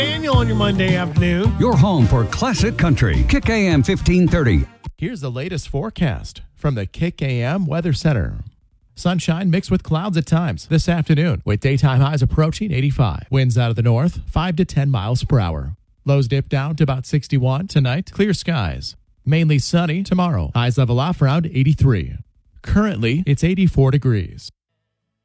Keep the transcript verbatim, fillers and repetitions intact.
Daniel on your Monday afternoon. Your home for classic country. Kick A M fifteen thirty. Here's the latest forecast from the Kick A M Weather Center. Sunshine mixed with clouds at times this afternoon, with daytime highs approaching eighty-five. Winds out of the north, five to ten miles per hour. Lows dip down to about sixty-one tonight. Clear skies. Mainly sunny tomorrow. Highs level off around eighty-three. Currently, it's eighty-four degrees.